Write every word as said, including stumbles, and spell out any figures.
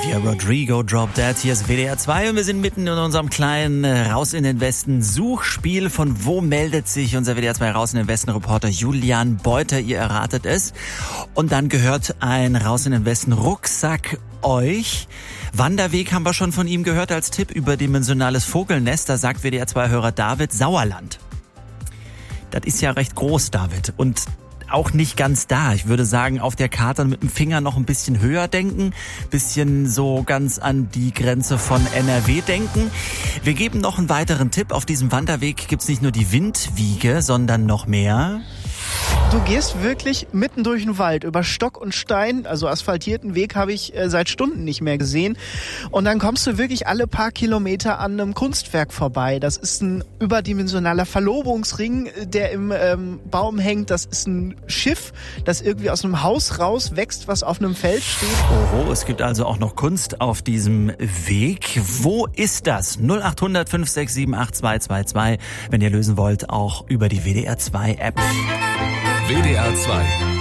Olivia Rodrigo, Drop Dead. Hier ist W D R zwei und wir sind mitten in unserem kleinen Raus in den Westen Suchspiel. Von wo meldet sich unser W D R zwei Raus in den Westen Reporter Julian Beuter? Ihr erratet es. Und dann gehört ein Raus in den Westen Rucksack euch. Wanderweg haben wir schon von ihm gehört als Tipp. Überdimensionales Vogelnest. Da sagt W D R zwei Hörer David Sauerland. Das ist ja recht groß, David. Und auch nicht ganz da. Ich würde sagen, auf der Karte mit dem Finger noch ein bisschen höher denken, bisschen so ganz an die Grenze von N R W denken. Wir geben noch einen weiteren Tipp. Auf diesem Wanderweg gibt's nicht nur die Windwiege, sondern noch mehr. Du gehst wirklich mitten durch den Wald, über Stock und Stein, also asphaltierten Weg habe ich äh, seit Stunden nicht mehr gesehen. Und dann kommst du wirklich alle paar Kilometer an einem Kunstwerk vorbei. Das ist ein überdimensionaler Verlobungsring, der im ähm, Baum hängt. Das ist ein Schiff, das irgendwie aus einem Haus rauswächst, was auf einem Feld steht. Oho, es gibt also auch noch Kunst auf diesem Weg. Wo ist das? null acht hundert fünf sechs sieben acht zwei zwei zwei, wenn ihr lösen wollt, auch über die W D R zwei App. W D R zwei